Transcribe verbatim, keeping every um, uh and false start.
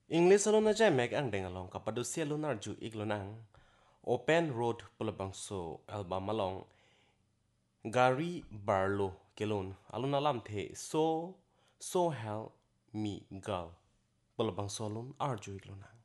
English alon na jay mek ang dengalong kapado siya lunar ju iglonang open road pulabangso alba malong Gary Barlow kelon alon alam the so so help me gal pulabangso lon arju iglonang